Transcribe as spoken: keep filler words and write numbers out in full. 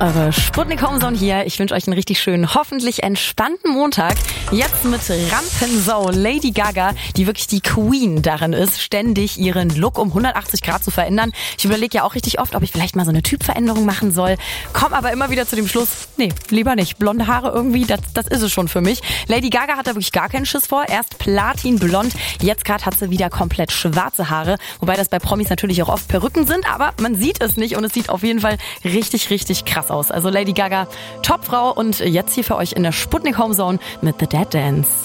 Eure Sputnik Homezone hier. Ich wünsche euch einen richtig schönen, hoffentlich entspannten Montag. Jetzt mit Rampensau, Lady Gaga, die wirklich die Queen darin ist, ständig ihren Look um hundertachtzig Grad zu verändern. Ich überlege ja auch richtig oft, ob ich vielleicht mal so eine Typveränderung machen soll. Komm aber immer wieder zu dem Schluss, nee, lieber nicht. Blonde Haare irgendwie, das, das ist es schon für mich. Lady Gaga hat da wirklich gar keinen Schiss vor. Erst platinblond, jetzt gerade hat sie wieder komplett schwarze Haare. Wobei das bei Promis natürlich auch oft Perücken sind, aber man sieht es nicht und es sieht auf jeden Fall richtig, richtig krass aus. Also Lady Gaga, Topfrau und jetzt hier für euch in der Sputnik Homezone mit The Dead Dance.